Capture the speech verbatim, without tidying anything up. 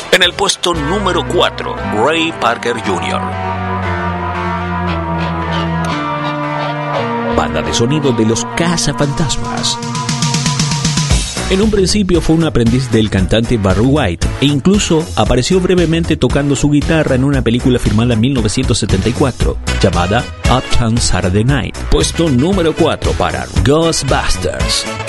En el puesto número cuatro, Ray Parker junior Banda de sonido de los Cazafantasmas. En un principio fue un aprendiz del cantante Barry White e incluso apareció brevemente tocando su guitarra en una película filmada en mil novecientos setenta y cuatro llamada Uptown Saturday Night. Puesto número cuatro para Ghostbusters.